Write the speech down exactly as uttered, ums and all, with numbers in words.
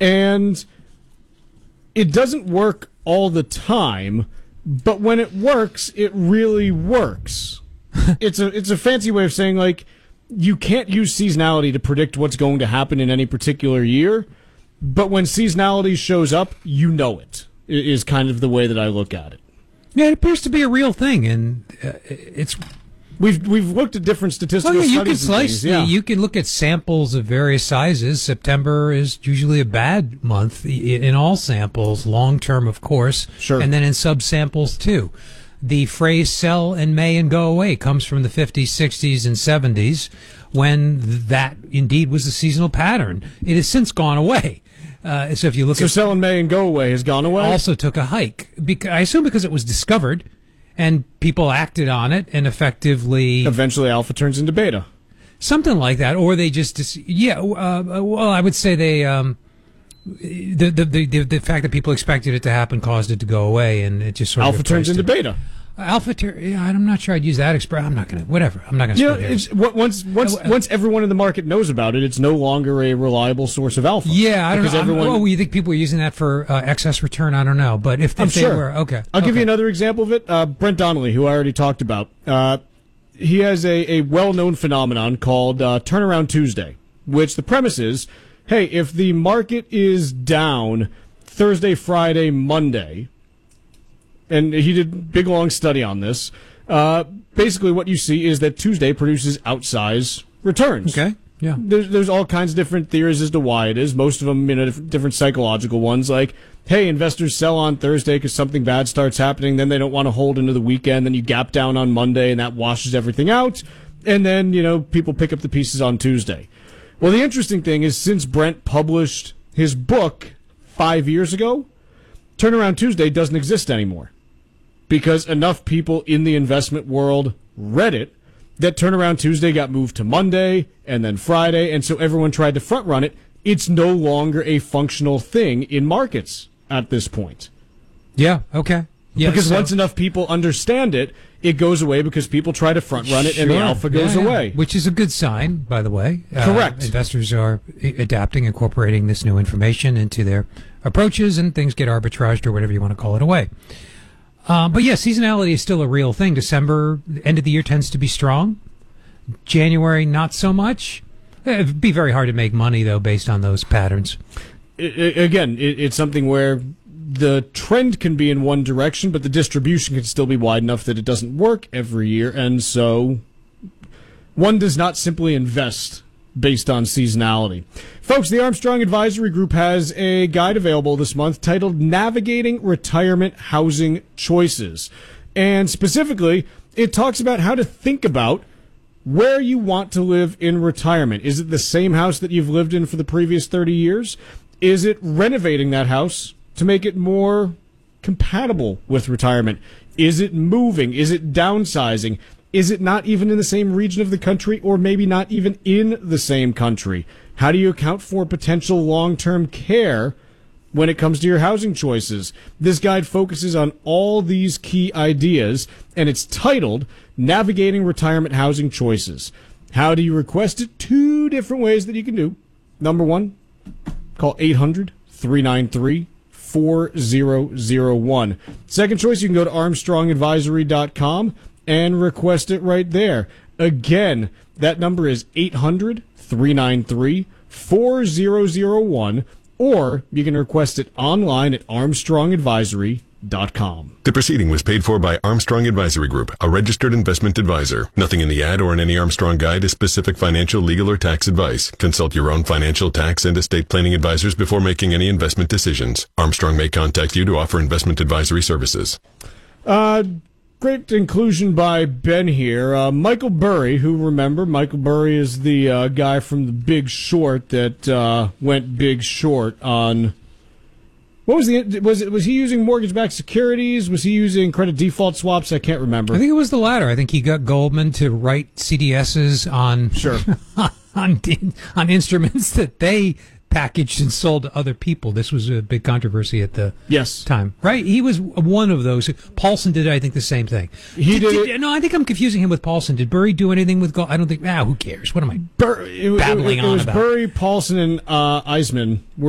And it doesn't work all the time, but when it works, it really works. it's a it's a fancy way of saying, like, you can't use seasonality to predict what's going to happen in any particular year, but when seasonality shows up, you know it, is kind of the way that I look at it. Yeah, it appears to be a real thing, and uh, it's... We've we've looked at different statistical well, yeah, you studies. can slice. Things, yeah. You can look at samples of various sizes. September is usually a bad month in all samples, long term, of course. Sure. And then in subsamples too. The phrase "sell in May and go away" comes from the fifties, sixties, and seventies, when that indeed was the seasonal pattern. It has since gone away. Uh, so if you look so at "sell in May and go away" has gone away. Also took a hike. Because, I assume because it was discovered. And people acted on it and effectively... Eventually alpha turns into beta. Something like that. Or they just... Yeah, uh, well, I would say they... Um, the, the, the, the fact that people expected it to happen caused it to go away, and it just sort alpha of... Alpha turns into it. beta. Alpha, ter- yeah, I'm not sure I'd use that expression. I'm not going to... Whatever. I'm not going to... Yeah, it's, once once uh, once everyone in the market knows about it, it's no longer a reliable source of alpha. Yeah, I don't know. Everyone, oh, you think people are using that for uh, excess return? I don't know. But if, if I'm they sure. were... Okay. I'll okay. give you another example of it. Uh, Brent Donnelly, who I already talked about. Uh, he has a, a well-known phenomenon called uh, Turnaround Tuesday, which the premise is, hey, if the market is down Thursday, Friday, Monday... And he did a big, long study on this. Uh, basically, what you see is that Tuesday produces outsized returns. Okay, yeah. There's, there's all kinds of different theories as to why it is. Most of them, you know, different psychological ones, like, hey, investors sell on Thursday because something bad starts happening, then they don't want to hold into the weekend, then you gap down on Monday, and that washes everything out, and then, you know, people pick up the pieces on Tuesday. Well, the interesting thing is, since Brent published his book five years ago, Turnaround Tuesday doesn't exist anymore. Because enough people in the investment world read it that Turnaround Tuesday got moved to Monday and then Friday, and so everyone tried to front run it. It's no longer a functional thing in markets at this point. Yeah, okay. Yeah, because so, once enough people understand it, it goes away because people try to front run it sure. and the alpha goes yeah, yeah. away. Which is a good sign, by the way. Correct. Uh, investors are adapting, incorporating this new information into their approaches, and things get arbitraged or whatever you want to call it away. Uh, but yeah, seasonality is still a real thing. December, end of the year, tends to be strong. January, not so much. It'd be very hard to make money, though, based on those patterns. It, it, again, it, it's something where the trend can be in one direction, but the distribution can still be wide enough that it doesn't work every year, and so one does not simply invest based on seasonality. Folks, the Armstrong Advisory Group has a guide available this month titled Navigating Retirement Housing Choices. And specifically, it talks about how to think about where you want to live in retirement. Is it the same house that you've lived in for the previous thirty years? Is it renovating that house to make it more compatible with retirement? Is it moving? Is it downsizing? Is it not even in the same region of the country, or maybe not even in the same country? How do you account for potential long-term care when it comes to your housing choices? This guide focuses on all these key ideas, and it's titled Navigating Retirement Housing Choices. How do you request it? Two different ways that you can do. Number one, call eight hundred, three nine three, four zero zero one. Second choice, you can go to armstrong advisory dot com and request it right there. Again, that number is eight hundred, three nine three, four zero zero one, or you can request it online at armstrong advisory dot com. The proceeding was paid for by Armstrong Advisory Group, a registered investment advisor. Nothing in the ad or in any Armstrong guide is specific financial, legal, or tax advice. Consult your own financial, tax, and estate planning advisors before making any investment decisions. Armstrong may contact you to offer investment advisory services. Uh... Great inclusion by Ben here. Uh, Michael Burry, who remember, Michael Burry is the uh, guy from The Big Short that uh, went big short on. What was the was it? Was he using mortgage-backed securities? Was he using credit default swaps? I can't remember. I think it was the latter. I think he got Goldman to write C D S's on sure on on instruments that they packaged and sold to other people. This was a big controversy at the yes. time, right? He was one of those. Paulson did, I think, the same thing. He did. did, did no, I think I'm confusing him with Paulson. Did Burry do anything with gold? I don't think. Ah, who cares? What am I Bur- it, babbling it, it, on was about? Burry, Paulson, and uh, Eisman were